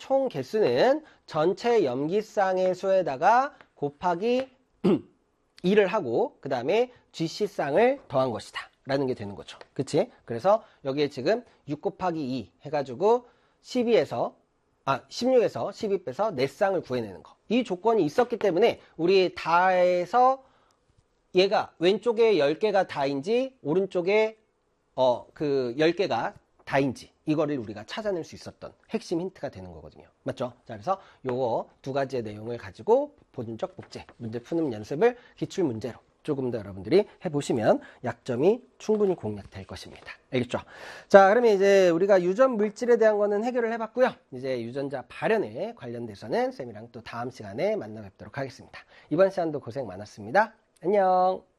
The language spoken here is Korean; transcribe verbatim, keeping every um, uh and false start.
총 개수는 전체 염기쌍의 수에다가 곱하기 이를 하고 그 다음에 지씨쌍을 더한 것이다 라는 게 되는 거죠. 그치? 그래서 여기에 지금 육 곱하기 이 해가지고 십이에서 아 십육에서 십이 빼서 네 쌍을 구해내는 거. 이 조건이 있었기 때문에 우리 다에서 얘가 왼쪽에 열 개가 다인지 오른쪽에 어 그 열 개가 다인지 이거를 우리가 찾아낼 수 있었던 핵심 힌트가 되는 거거든요. 맞죠? 자, 그래서 요거 두 가지의 내용을 가지고 보존적 복제 문제 푸는 연습을 기출 문제로 조금 더 여러분들이 해보시면 약점이 충분히 공략될 것입니다. 알겠죠? 자, 그러면 이제 우리가 유전 물질에 대한 거는 해결을 해봤고요. 이제 유전자 발현에 관련돼서는 쌤이랑 또 다음 시간에 만나 뵙도록 하겠습니다. 이번 시간도 고생 많았습니다. 안녕.